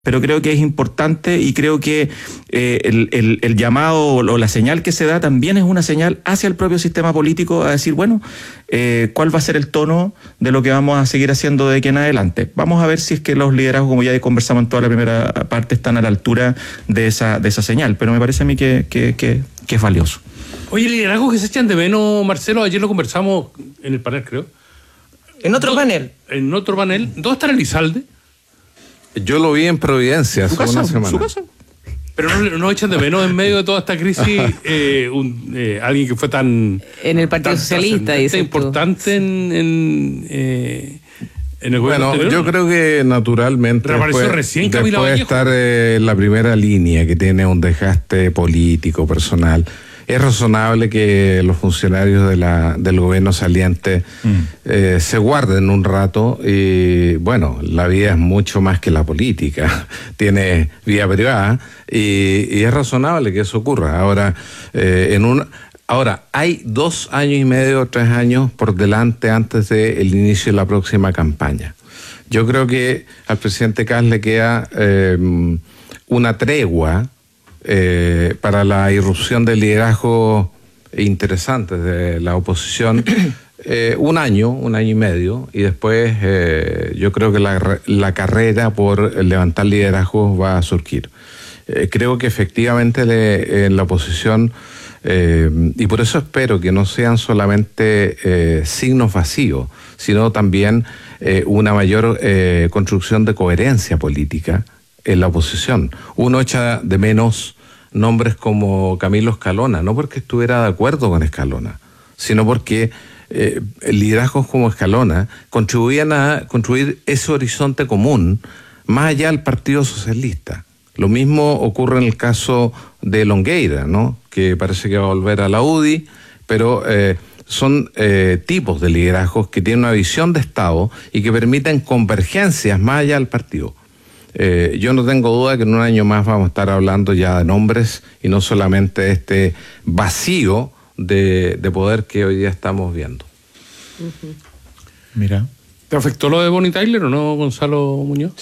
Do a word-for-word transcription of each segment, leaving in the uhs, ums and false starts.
Pero creo que es importante y creo que eh, el, el, el llamado o la señal que se da también es una señal hacia el propio sistema político a decir, bueno, eh, ¿cuál va a ser el tono de lo que vamos a seguir haciendo de aquí en adelante? Vamos a ver si es que los liderazgos, como ya conversamos en toda la primera parte, están a la altura de esa, de esa señal, pero me parece a mí que, que, que, que es valioso. Oye, el liderazgo que se echan de menos, Marcelo, ayer lo conversamos en el panel, creo. En otro panel. En otro panel. ¿Dónde está Elizalde? Yo lo vi en Providencia hace casa, una semana. ¿Su casa? Pero no, no echan de menos en medio de toda esta crisis eh, un, eh, alguien que fue tan... En el Partido Socialista. Tan importante en, en, eh, en el bueno, gobierno. Yo creo que naturalmente reapareció después, recién después Camila de Vallejo. estar eh, en la primera línea que tiene un desgaste político, personal, es razonable que los funcionarios de la, del gobierno saliente mm. eh, se guarden un rato y, bueno, la vida es mucho más que la política, tiene vida privada y, y es razonable que eso ocurra. Ahora, eh, en un, ahora, hay dos años y medio, tres años por delante antes del inicio de la próxima campaña. Yo creo que al presidente Kast le queda eh, una tregua Eh, para la irrupción del liderazgo interesante de la oposición, eh, un año, un año y medio, y después eh, yo creo que la, la carrera por levantar liderazgo va a surgir. Eh, creo que efectivamente le, en la oposición, eh, y por eso espero que no sean solamente eh, signos vacíos, sino también eh, una mayor eh, construcción de coherencia política en la oposición. Uno echa de menos nombres como Camilo Escalona, no porque estuviera de acuerdo con Escalona, sino porque eh, liderazgos como Escalona contribuían a construir ese horizonte común más allá del Partido Socialista. Lo mismo ocurre en el caso de Longueira, ¿no? Que parece que va a volver a la U D I, pero eh, son eh, tipos de liderazgos que tienen una visión de Estado y que permiten convergencias más allá del partido. Eh, yo no tengo duda que en un año más vamos a estar hablando ya de nombres y no solamente de este vacío de, de poder que hoy día estamos viendo. Uh-huh. Mira. ¿Te afectó lo de Bonnie Tyler o no, Gonzalo Muñoz?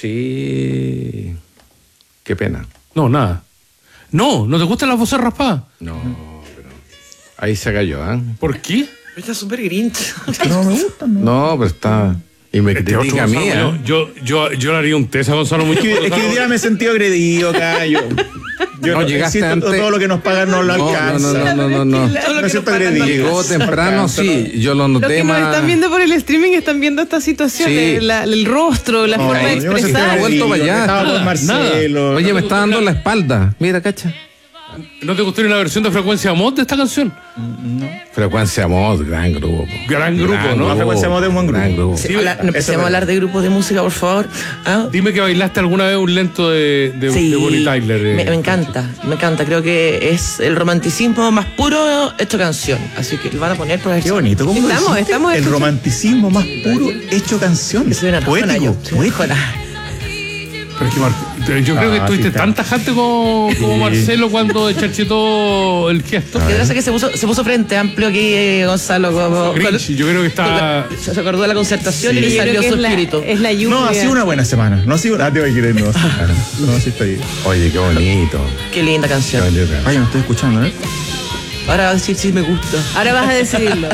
Sí. Qué pena. No, nada. No, ¿no te gustan las voces raspadas? No, pero ahí se cayó, ¿eh? ¿Por qué? Está súper grinch. No me gusta, ¿no? No, pero está... Y me este critica a mí, ¿eh? Yo, yo, yo le haría un test a Gonzalo Muñoz. Es que, es que hoy día me he sentido agredido acá. Yo, yo no, no, llegaste antes. Todo lo que nos pagan no lo no, alcanza. No, no, no, no. no. no. Me siento agredido. Llegó temprano, sí. Yo lo noté Lo que más. nos están viendo por el streaming están viendo esta situación, Sí. el, la, el rostro, la No, forma de yo me expresar. sentí vuelto para allá. Estaba con Marcelo. Oye, me está dando la espalda. Mira, cacha. ¿No te gustó ni la versión de Frecuencia Mod de esta canción? No. Frecuencia Mod, gran grupo. Gran grupo, gran ¿no? La Frecuencia Mod es un buen grupo. Gran grupo. Sí, habla, no empecemos a hablar de grupos de música, por favor. ¿Ah? Dime que bailaste alguna vez un lento de, de, Sí, de Bonnie Tyler. Eh. Me, me encanta, me encanta. Creo que es el romanticismo más puro hecho canción. Así que lo van a poner por ahí. Qué bonito. ¿Cómo Estamos, decís? estamos El escuchando. romanticismo más puro hecho canción. Soy una Poético. yo. Soy Poético. Pero es que Mar- yo creo Ah, que sí estuviste está. tan tajante como, como Sí. Marcelo cuando charchetó el gesto. Qué gracia que se puso, se puso frente amplio aquí, eh, Gonzalo. Como, Grinch, yo creo que está... se se acordó de la concertación Sí. y le Yo creo salió que su es la, espíritu. es la lluvia. No, ha sido una buena semana. No ha sido. Ah, te voy a querer, no. No, sí está ahí. Oye, qué bonito. Qué linda Qué canción. bonito. Ay, no estoy escuchando, ¿eh? Ahora va a decir si me gusta. Ahora vas a decidirlo.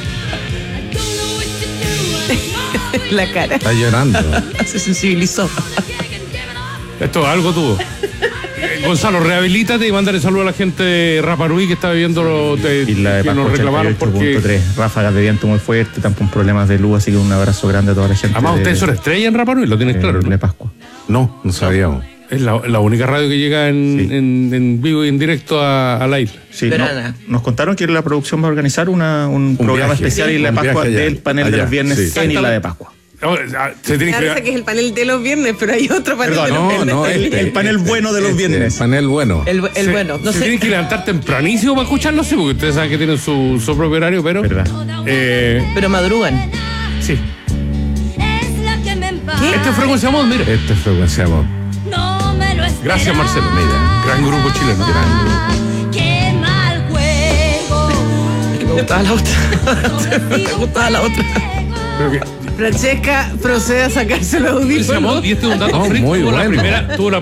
La cara. Está llorando. Se sensibilizó. Esto algo tuvo. Eh, Gonzalo, rehabilítate y mándale saludo a la gente de Rapanui que está viviendo lo de, Y la de que Pascua nos reclamaron ochenta y ocho punto porque... tres. Ráfagas de viento muy fuerte, tampoco problemas de luz, así que un abrazo grande a toda la gente. Además, de- ustedes son estrella en Rapanui, lo tienes de- claro, ¿no? de Pascua. No, no sabíamos. Es la, la única radio que llega en, Sí. en, en vivo y en directo a, a la isla. Sí, no, Verana. nos contaron que la producción va a organizar una, un, programa viaje. especial Sí, en la un Pascua viaje allá. del panel de Allá, los viernes sí. en Isla de Pascua. No, ah, se tiene Parece que... que es el panel de los viernes, pero hay otro panel Perdón, de los No, viernes. no, el- este, el panel este, bueno de los este, viernes. El panel bueno. El, el se- bueno. No se sé. tienen que levantar tempranísimo para escucharlo, sí, porque ustedes saben que tienen su, su propio horario, pero... ¿Verdad? Eh, Pero madrugan. sí. ¿Qué? Este es Frecuencia Mod, mire. Este es Frecuencia Mod. Gracias, Marcelo. Mira, gran grupo chileno. Gran grupo. Qué mal juego. Me gustaba la otra. Me gustaba la otra. Pero que Francesca procede a sacarse los Luis audífonos. Amón, y este es un dato No, freak, muy tuvo la bueno. primera, tuvo la